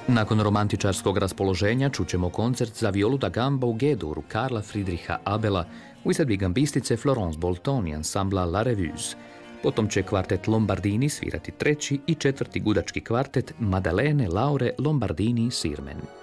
Nakon romantičarskog raspoloženja čućemo koncert za violu da gamba u G-duru Karla Friedricha Abela u izvedbi gambistice Florence Bolton i ansambla La Revuse. Potom će kvartet Lombardini svirati treći i četvrti gudački kvartet Madalene Laure Lombardini Sirmen.